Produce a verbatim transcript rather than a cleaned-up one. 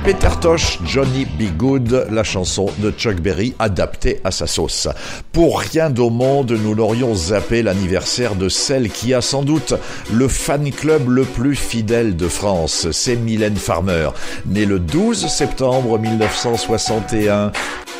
Peter Tosh, Johnny B. Good, la chanson de Chuck Berry adaptée à sa sauce. Pour rien au monde, nous l'aurions zappé l'anniversaire de celle qui a sans doute le fan club le plus fidèle de France. C'est Mylène Farmer, née le douze septembre mille neuf cent soixante et un.